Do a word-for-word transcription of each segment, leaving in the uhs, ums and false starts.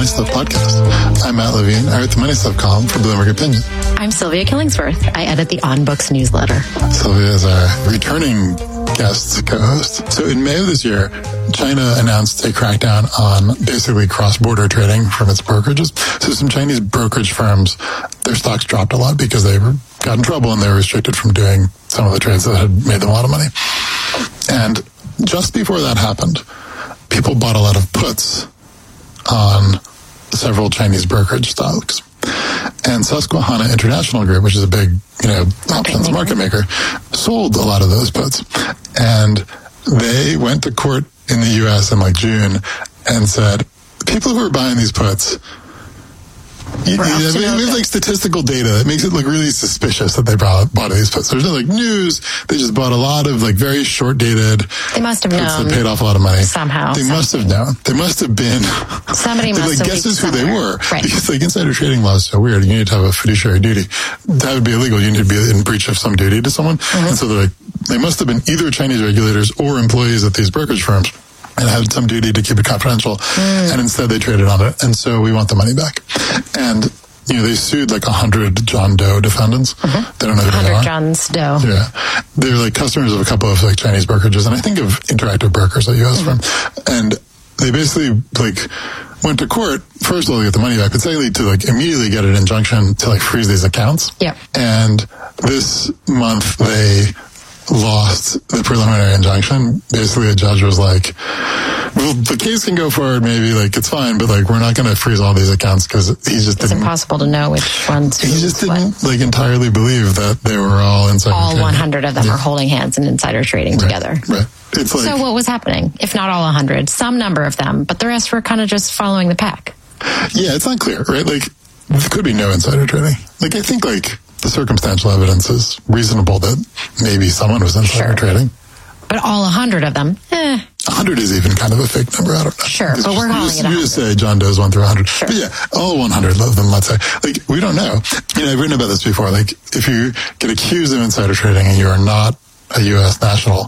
Money Stuff podcast. I'm Matt Levine. I write the Money Stuff column for Bloomberg Opinion. I'm Sylvia Killingsworth. I edit the On Books newsletter. Sylvia is our returning guest co-host. So in May of this year, China announced a crackdown on basically cross-border trading from its brokerages. So some Chinese brokerage firms, their stocks dropped a lot because they were, got in trouble and they were restricted from doing some of the trades that had made them a lot of money. And just before that happened, people bought a lot of puts on several Chinese brokerage stocks. And Susquehanna International Group, which is a big, you know, options market maker, sold a lot of those puts. And they went to court in the U S in like June and said, people who are buying these puts, You, you, we have like statistical data that makes it look really suspicious that they bought, bought these puts. There's no like news. They just bought a lot of like very short dated. They must have puts known. That paid off a lot of money. Somehow. They something. must have known. They must have been. Somebody must like, have guesses who somewhere. they were. Right. Because like insider trading law is so weird. You need to have a fiduciary duty. That would be illegal. You need to be in breach of some duty to someone. Mm-hmm. And so they're like, they must have been either Chinese regulators or employees at these brokerage firms and had some duty to keep it confidential. Mm. And instead they traded on it. And so we want the money back. And you know, they sued like a hundred John Doe defendants. Mm-hmm. They don't know who they are. one hundred John's Doe. Yeah. They're like customers of a couple of like Chinese brokerages, and I think of Interactive Brokers at U S mm-hmm. firm. And they basically like went to court, first of all, to get the money back, but secondly, to like immediately get an injunction to like freeze these accounts. Yep. And this month they lost the preliminary injunction. Basically, a judge was like, well, the case can go forward, maybe, like, it's fine, but, like, we're not going to freeze all these accounts because he just it's didn't... It's impossible to know which ones... He just didn't, what. like, entirely believe that they were all insider all trading. one hundred of them yeah. are holding hands and insider trading right. together. Right. It's like... So what was happening? If not all one hundred, some number of them, but the rest were kind of just following the pack. Yeah, it's not clear, right? Like, there could be no insider trading. Like, I think, like, the circumstantial evidence is reasonable that maybe someone was insider sure. trading. But all one hundred of them, eh. one hundred is even kind of a fake number. I don't know. Sure, but we're calling just, it one hundred. You just say John Doe's one through one hundred. Sure. But yeah, all one hundred of them, let's say. Like, we don't know. You know, I've written about this before. Like, if you get accused of insider trading and you are not a U S national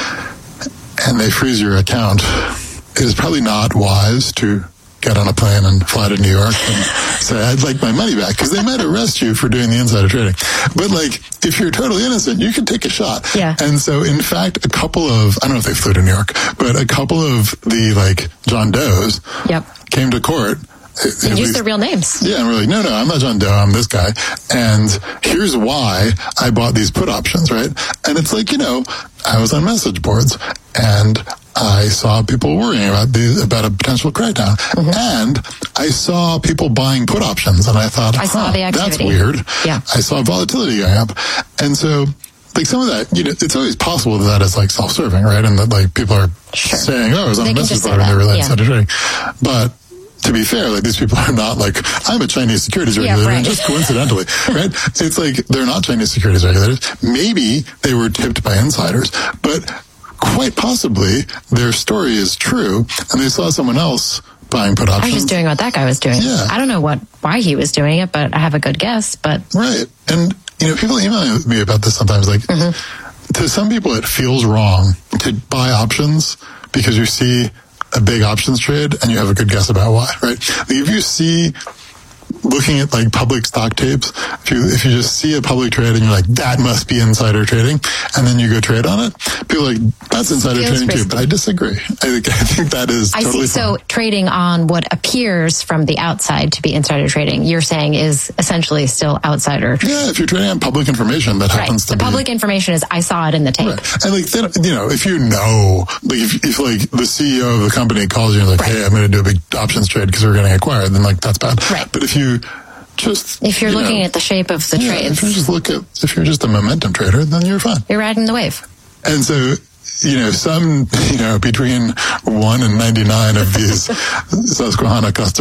and they freeze your account, it is probably not wise to get on a plane and fly to New York and say, I'd like my money back, because they might arrest you for doing the insider trading. But, like, if you're totally innocent, you can take a shot. Yeah. And so, in fact, a couple of, I don't know if they flew to New York, but a couple of the, like, John Does yep. came to court. They used their real names. Yeah, and we're like, no, no, I'm not John Doe, I'm this guy. And here's why I bought these put options, right? And it's like, you know, I was on message boards, and I saw people worrying about the about a potential crackdown. Mm-hmm. And I saw people buying put options, and I thought, I saw huh, the activity. That's weird. Yeah. I saw volatility going up. And so, like, some of that, you know, it's always possible that that is, like, self-serving, right? And that, like, people are sure. saying, oh, I was on they a message board and they realized insider trading. But to be fair, like, these people are not like, I'm a Chinese securities regulator, yeah, right. and just coincidentally, right? It's like, they're not Chinese securities regulators. Maybe they were tipped by insiders, but quite possibly their story is true, and they saw someone else buying put options. I was just doing what that guy was doing. Yeah. I don't know what why he was doing it, but I have a good guess. But right. And, you know, people email me about this sometimes, like, mm-hmm. to some people it feels wrong to buy options because you see a big options trade and you have a good guess about why, right? Like, if you see, looking at like public stock tapes, if you if you just see a public trade and you're like, that must be insider trading, and then you go trade on it, people are like, that's insider Feels trading risky. too. But I disagree. I think I think that is I totally see. fine. So trading on what appears from the outside to be insider trading, you're saying is essentially still outsider trading. Yeah, if you're trading on public information that happens right. to the be public information is I saw it in the tape. Right. And like, then, you know, if you know, like, if, if like the C E O of the company calls you and like, right. hey, I'm going to do a big options trade because we're going to acquire, then like that's bad. Right. But if you just if you're you looking know, at the shape of the yeah, trades, if you just look at if you're just a momentum trader, then you're fine. You're riding the wave. And so, you know, some, you know, between one and ninety-nine of these Susquehanna customers